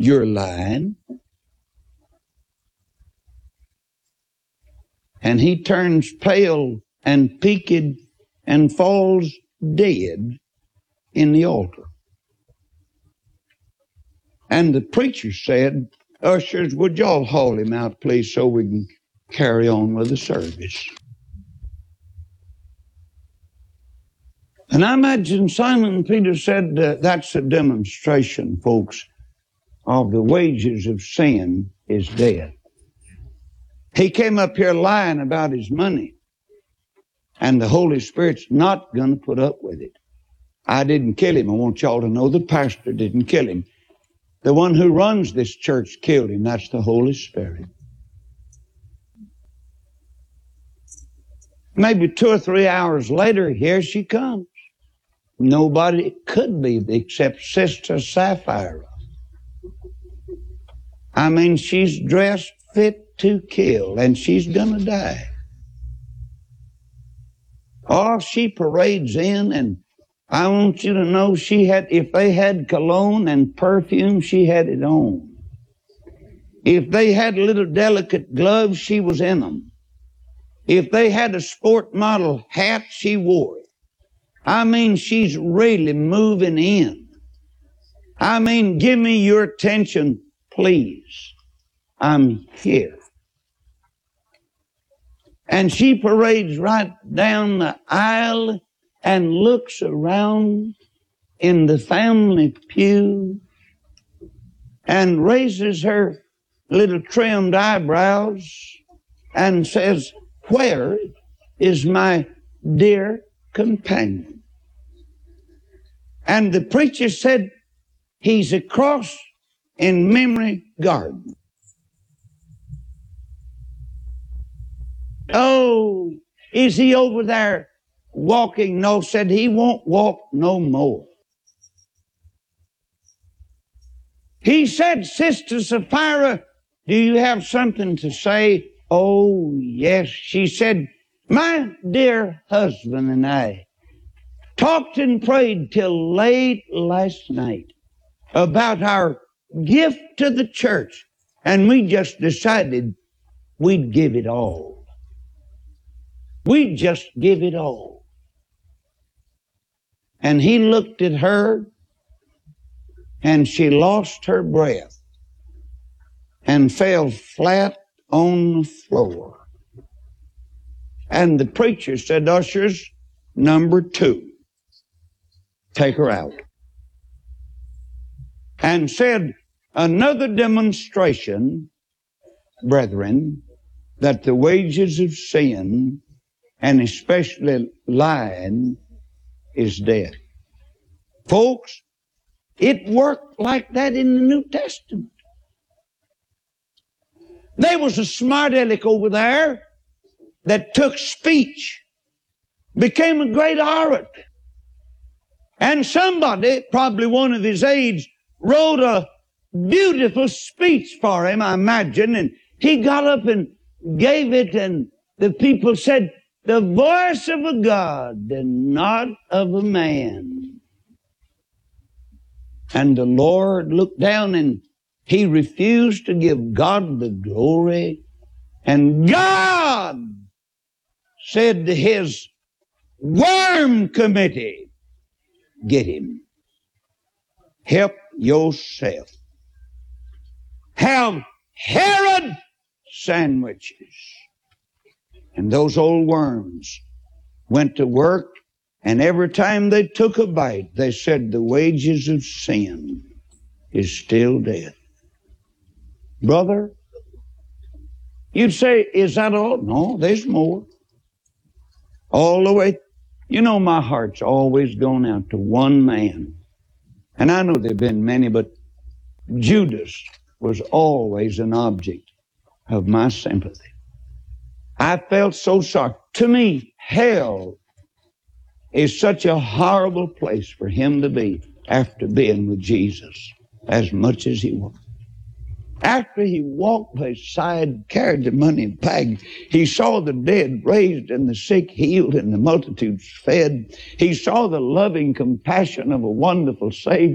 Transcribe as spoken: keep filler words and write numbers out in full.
You're lying. And he turns pale and peaked and falls dead in the altar. And the preacher said, "Ushers, would y'all haul him out, please, so we can carry on with the service." And I imagine Simon Peter said, uh, that's a demonstration, folks, of the wages of sin is death. He came up here lying about his money, and the Holy Spirit's not going to put up with it. I didn't kill him. I want y'all to know the pastor didn't kill him. The one who runs this church killed him. That's the Holy Spirit. Maybe two or three hours later, here she comes. Nobody could be except Sister Sapphira. I mean, she's dressed fit to kill, and she's gonna die. Oh, she parades in, and I want you to know she had, if they had cologne and perfume, she had it on. If they had little delicate gloves, she was in them. If they had a sport model hat, she wore it. I mean, she's really moving in. I mean, give me your attention, please. I'm here. And she parades right down the aisle and looks around in the family pew and raises her little trimmed eyebrows and says, "Where is my dear companion?" And the preacher said, "He's across in Memory Garden." "Oh, is he over there walking?" "No," said, "he won't walk no more." He said, "Sister Sapphira, do you have something to say?" "Oh, yes." She said, "My dear husband and I talked and prayed till late last night about our gift to the church, and we just decided we'd give it all. We'd just give it all." And he looked at her, and she lost her breath and fell flat on the floor. And the preacher said, "Ushers, number two, take her out." And said, "Another demonstration, brethren, that the wages of sin, and especially lying, is death." Folks, it worked like that in the New Testament. There was a smart aleck over there that took speech, became a great orator. And somebody, probably one of his aides, wrote a beautiful speech for him, I imagine, and he got up and gave it, and the people said, "The voice of a God and not of a man." And the Lord looked down, and he refused to give God the glory. And God said to his worm committee, "Get him. Help yourself. Have Herod sandwiches." And those old worms went to work, and every time they took a bite, they said, "The wages of sin is still death." Brother, you'd say, "Is that all?" No, there's more. All the way. You know, my heart's always gone out to one man. And I know there have been many, but Judas was always an object of my sympathy. I felt so sorry. To me, hell is such a horrible place for him to be after being with Jesus as much as he was. After he walked by his side, carried the money bag, he saw the dead raised and the sick healed and the multitudes fed. He saw the loving compassion of a wonderful Savior.